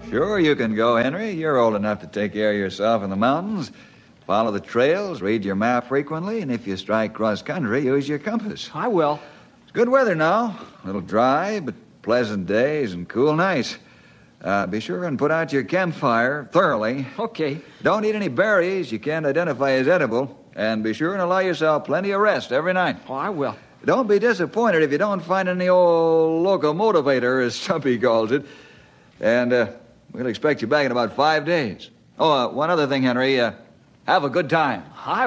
Sure, you can go, Henry. You're old enough to take care of yourself in the mountains. Follow the trails, read your map frequently, and if you strike cross-country, use your compass. I will. It's good weather now. A little dry, but pleasant days and cool nights. Be sure and put out your campfire thoroughly. Okay. Don't eat any berries you can't identify as edible. And be sure and allow yourself plenty of rest every night. Oh, I will. Don't be disappointed if you don't find any old locomotivator, as Stumpy calls it. And we'll expect you back in about 5 days. Oh, one other thing, Henry. Have a good time. I